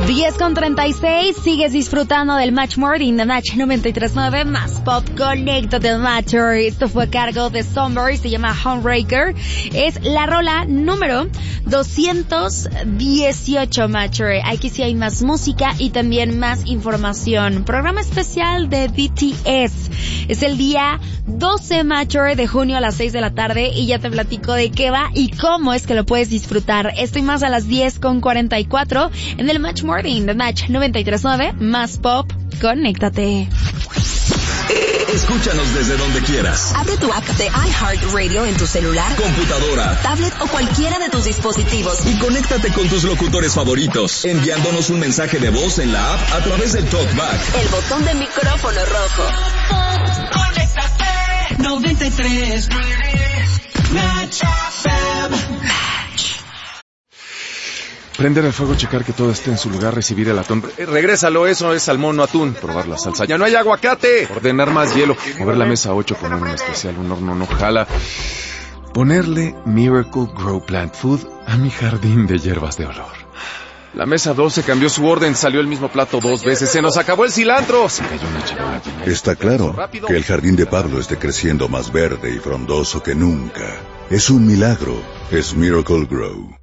10:36, sigues disfrutando del Match Morning de Match 93.9 más Pop. Conéctate al Match. Esto fue a cargo de Somebody, se llama Homebreaker. Es la rola número 218, Match. Aquí sí hay más música y también más información. Programa especial de BTS. Es el día 12, Match, de junio a las 6 de la tarde y ya te platico de qué va y cómo es que lo puedes disfrutar. Estoy más a las 10:44 en el Match Morning de Match 93.9 más Pop. Conéctate. Escúchanos desde donde quieras. Abre tu app de iHeartRadio en tu celular, computadora, tablet o cualquiera de tus dispositivos. Y conéctate con tus locutores favoritos, enviándonos un mensaje de voz en la app a través del TalkBack. El botón de micrófono rojo. Conéctate 93 Match FM. Prender el fuego, checar que todo esté en su lugar, recibir el atún. Regrésalo, eso es salmón, no atún. Probar la salsa. ¡Ya no hay aguacate! Ordenar más hielo. Mover la mesa 8 con un especial. Un horno no jala. Ponerle Miracle Grow Plant Food a mi jardín de hierbas de olor. La mesa 12 cambió su orden, salió el mismo plato 2 veces. ¡Se nos acabó el cilantro! Se cayó una charola llena. Está claro que el jardín de Pablo esté creciendo más verde y frondoso que nunca. Es un milagro. Es Miracle Grow.